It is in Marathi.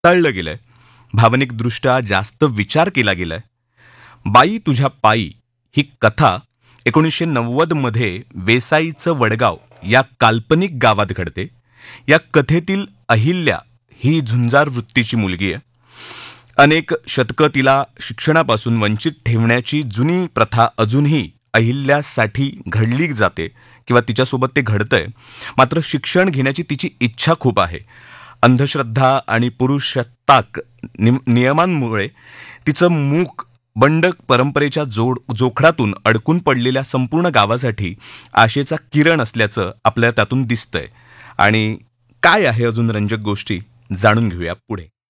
हाताळलं गेलंय, भावनिकदृष्ट्या जास्त विचार केला गेलाय. बाई तुझ्या पायी ही कथा 1990 मध्ये वेसाईचं वडगाव या काल्पनिक गावात घडते. या कथेतील अहिल्या ही झुंजार वृत्तीची मुलगी आहे. अनेक शतकं तिला शिक्षणापासून वंचित ठेवण्याची जुनी प्रथा अजूनही अहिल्यासाठी घडली जाते किंवा तिच्यासोबत ते घडतंय. मात्र शिक्षण घेण्याची तिची इच्छा खूप आहे. अंधश्रद्धा आणि पुरुषसत्ताक नियमांमुळे तिचं मूक बंड परंपरेच्या जोखडातून अडकून पडलेल्या संपूर्ण गावासाठी आशेचा किरण असल्याचं आपल्याला त्यातून दिसतंय. आणि काय आहे अजून रंजक गोष्टी जाणून घेऊया पुढे.